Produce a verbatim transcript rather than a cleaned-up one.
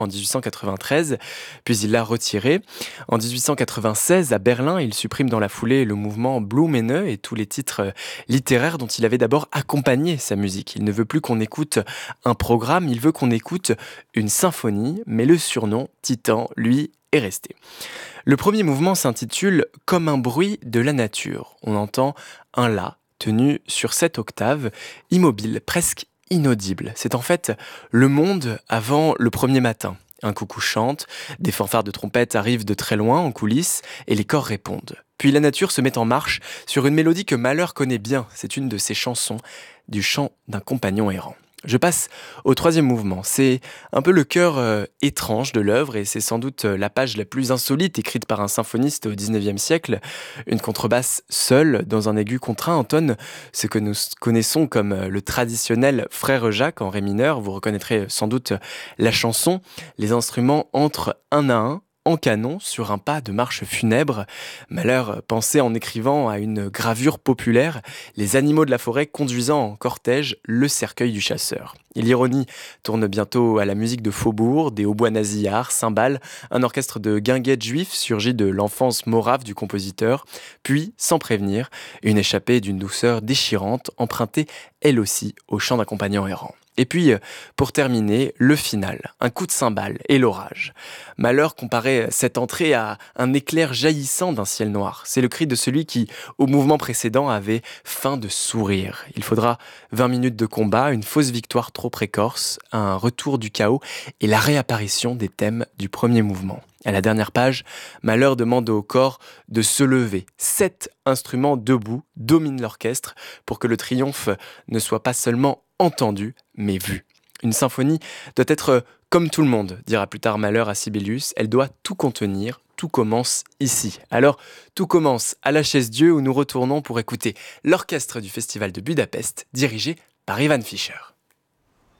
en dix-huit cent quatre-vingt-treize, puis il l'a retiré. En dix-huit cent quatre-vingt-seize, à Berlin, il supprime dans la foulée le mouvement Blumenau et tous les titres littéraires dont il avait d'abord accompagné sa musique. Il ne veut plus qu'on écoute un programme, il veut qu'on écoute une symphonie, mais le surnom Titan, lui, est resté. Le premier mouvement s'intitule « Comme un bruit de la nature ». On entend un La tenu sur sept octaves, immobile, presque inaudible. C'est en fait le monde avant le premier matin. Un coucou chante, des fanfares de trompette arrivent de très loin en coulisses et les corps répondent. Puis la nature se met en marche sur une mélodie que Mahler connaît bien. C'est une de ses chansons, du chant d'un compagnon errant. Je passe au troisième mouvement. C'est un peu le cœur euh, étrange de l'œuvre et c'est sans doute la page la plus insolite écrite par un symphoniste au dix-neuvième siècle. Une contrebasse seule dans un aigu contraint entonne ce que nous connaissons comme le traditionnel Frère Jacques en ré mineur. Vous reconnaîtrez sans doute la chanson. Les instruments entrent un à un en canon sur un pas de marche funèbre. Mahler pensait en écrivant à une gravure populaire, les animaux de la forêt conduisant en cortège le cercueil du chasseur. Et l'ironie tourne bientôt à la musique de faubourg, des hautbois nasillards, cymbales, un orchestre de guinguettes juifs surgit de l'enfance morave du compositeur, puis, sans prévenir, une échappée d'une douceur déchirante, empruntée elle aussi au chant d'un compagnon errant. Et puis, pour terminer, le final, un coup de cymbale et l'orage. Mahler comparait cette entrée à un éclair jaillissant d'un ciel noir. C'est le cri de celui qui, au mouvement précédent, avait faim de sourire. Il faudra vingt minutes de combat, une fausse victoire trop précoce, un retour du chaos et la réapparition des thèmes du premier mouvement. À la dernière page, Mahler demande au corps de se lever. Sept instruments debout dominent l'orchestre pour que le triomphe ne soit pas seulement entendu, mais vu. Une symphonie doit être comme tout le monde, dira plus tard Mahler à Sibelius. Elle doit tout contenir, tout commence ici. Alors, tout commence à la Chaise-Dieu où nous retournons pour écouter l'orchestre du Festival de Budapest, dirigé par Ivan Fischer.